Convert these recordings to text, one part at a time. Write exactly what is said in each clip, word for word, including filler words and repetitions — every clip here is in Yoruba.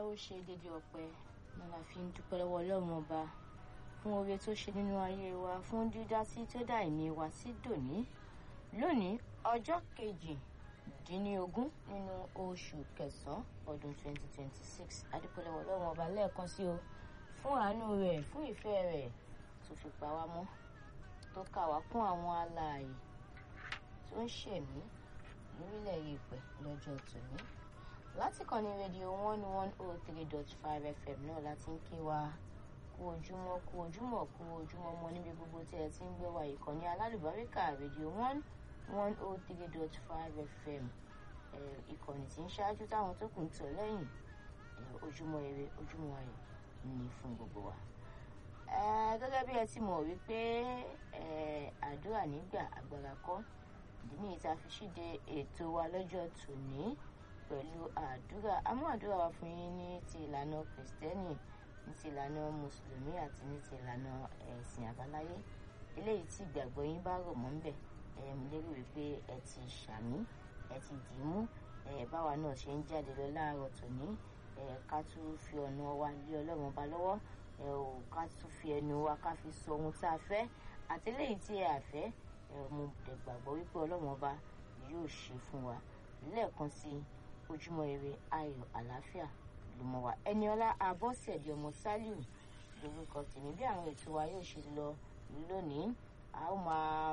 ó ṣe déédéé ọpẹ́ náà la fi ń dúpẹ́ lọ́wọ́ Ọlọ́run ọba fún oore tó ṣe nínú ayé wa, fún dídá sí tó dá ẹ̀mí wa sí dòní. Lónìí ọjọ́ kejìdínlógún nínú oṣù kẹsàn-án ọdún twenty twenty-six. A dúpẹ́ lọ́wọ́ Ọlọ́run ọba lẹ́ẹ̀kan sí o fún àánú rẹ̀, fún ìfẹ́ rẹ̀ tó fi pa wá mọ́, tó kà wá kún àwọn alààyè tó ń ṣẹ̀mí lórílẹ̀ yèèpẹ̀ lọ́jọ́ tòní. Láti kàn ní rédíò one one oh three dot five F M náà láti ń kí wa kú ojúmọ́ kú ojúmọ́ kú ojúmọ́ mọ́ níbi gbogbo tí ẹ ti ń gbé wa ìkànnì alálùbáríkà rédíò one one oh three dot five F M, ìkànnì tí ń ṣáájú táwọn tó kù ń tọ̀ lẹ́yìn. Ojúmọ́ ire ojúmọ́ ayọ̀ ní fún gbogbo wa. Gẹ́gẹ́ bí ẹ ti mọ̀ wípé àdúrà nígbà agbára kọ́, ìdí nìyí tá a fi ṣíde ètò wa lọ́jọ́ tòní pẹ̀lú àdúrà. A mú àdúrà wa fún yín ní ti ìlànà kìrìsìtẹ́nì, ní ti ìlànà mùsùlùmí àti ní ti ìlànà ẹ̀sìn àbáláyé. Eléyìí tí ìgbàgbọ́ yín bá rọ̀ mọ́ ń bẹ̀, ẹ mo lérò wípé ẹ ti ṣàmí, ẹ ti dì í mú. Báwa náà ṣe ń jáde lọ láàárọ̀ tòní, ká tún fi ọ̀nà wa lé Ọlọ́run ọba lọ́wọ́, ká tún fi ẹnu wa ká fi sọ ohun tá a fẹ́ àti eléyìí tí a fẹ́. Mo dẹ̀ gbàgbọ́ wípé Ọlọ́run ọba yóò ṣe fún wa. Lẹ́ẹ̀kan sí ojúmọ́ ire ayọ̀ àlàáfíà ló mọ́ wa. Ẹniọlá Abọ́sẹ̀dé ọmọ Sálíù lórúkọ tèmi. Bí àwọn ètò wa yóò ṣe lọ lónìí, a ó máa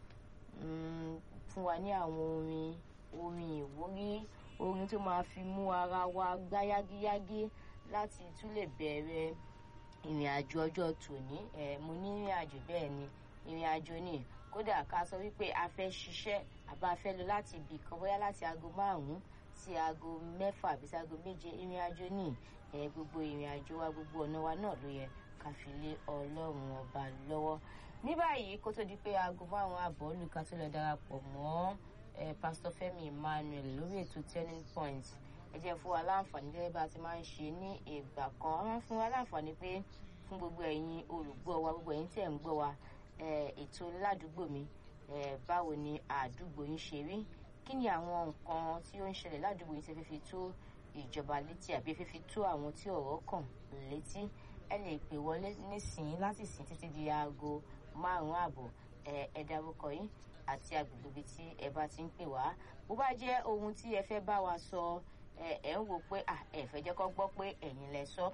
fún wa ní àwọn orin orin ìwúrí, orin tó máa fi mú ara wa gbá yágíyágí láti tún lè bẹ̀rẹ̀ ìrìn àjò ọjọ́ tòní. Mo ní ìrìn àjò, bẹ́ẹ̀ ni ìrìn àjò ni. Kódà ká sọ wípé a fẹ́ ṣiṣẹ́ àbá fẹ́ lọ láti ibì kan, bóyá láti aago márùn-ún sí aago mẹ́fà àbí sí aago méje, ìrìn àjò ní. Gbogbo ìrìn àjò wa, gbogbo ọ̀nà wa náà ló yẹ ká fi lé Ọlọ́run ọba lọ́wọ́. Ní báyìí, kó tó di pé aago márùn-ún àbọ̀ lù ká tó lọ darapọ̀ mọ́ Pastor Fẹ́mi Emmanuel lórí ètò Turning Point. Ẹ jẹ́ fún wa láǹfààní gẹ́gẹ́ bá a ti máa ń ṣe ní ìgbà kan. Wọ́n fún wa láǹfààní pé fún gbogbo ẹ̀yin olùgbọ́ wa, gbogbo ẹ̀yin tí ẹ̀ ń gbọ́ wa, ètò ládùúgbò mi, báwo ni àdúgbò yín ṣe rí? Kí ni àwọn nǹkan tí ó ń ṣẹlẹ̀ ládùúgbò yín tí ẹ fẹ́ fi tó ìjọba létí àbí ẹ fẹ́ fi tó àwọn tí ọ̀rọ̀ kàn létí? Ẹ lè pè wọlé nísìnyí láti sìn títí di aago márùn-ún àbọ̀. Ẹ dárúkọ yín àti agbègbè ibi tí ẹ bá ti ń pè wá. Bó bá jẹ́ ohun tí ẹ fẹ́ bá wa sọ, ẹ ń wò pé ẹ fẹ́ jẹ́ kó gbọ́ pé ẹ̀yin lẹ sọ,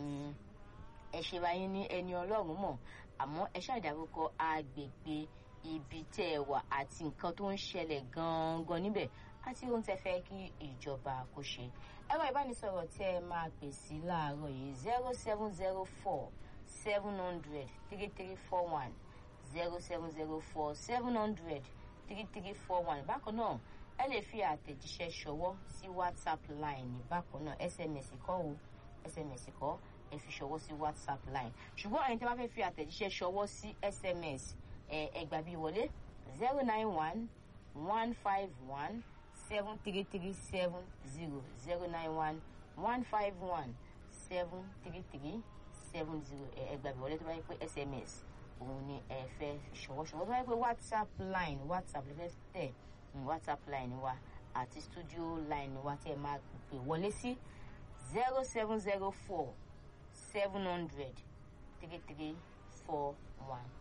ẹ ṣe ra yín ní ẹni Ọlọ́run mọ̀, àmọ́ ẹ ṣàdárúkọ agbègbè ibi tẹ́ ẹ wà àti nǹkan tó ń ṣẹlẹ̀ gangan níbẹ̀ àti ohun tẹ́ fẹ́ kí ìjọba kó ṣe. Ẹ̀rọ ìbánisọ̀rọ̀ tí ẹ máa pè sí láàárọ̀ yìí zero seven zero four seven hundred three three four one zero seven zero four seven hundred three three four one. Bákan náà ẹ lè fi àtẹ̀jíṣẹ́ ṣọwọ́ sí WhatsApp line. Bákan náà S M S kọ́ o, S M S kọ́, ẹ fi ṣọwọ́ sí WhatsApp line. Ṣùgbọ́n ẹni tí wọ́n bá fẹ́ fi àtẹ̀jíṣẹ́ ṣọwọ́ sí S M S, ẹ gbà bí wọlé zero nine one one five one seven three three seven zero zero nine one one five one seven three three seven zero. Ẹ gbà bí wọlé tó bá yẹ pé S M S òun ni ẹ fẹ́ ṣọwọ́ ṣọwọ́. Tó bá yẹ pé WhatsApp line, WhatsApp lè fẹ́ tẹ̀, WhatsApp line wa àti studio line wa tí ẹ máa pè wọlé sí zero seven zero four seven hundred three three four one